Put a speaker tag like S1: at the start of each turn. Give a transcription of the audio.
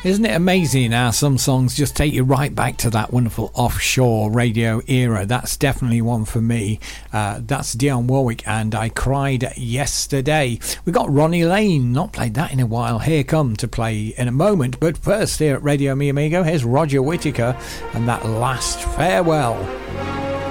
S1: Isn't it amazing how some songs just take you right back to that wonderful offshore radio era? That's definitely one for me. That's Dionne Warwick and I Cried Yesterday. We got Ronnie Lane, not played that in a while. Here Come to play in a moment. But first, here at Radio Mi Amigo, here's Roger Whittaker and that Last Farewell.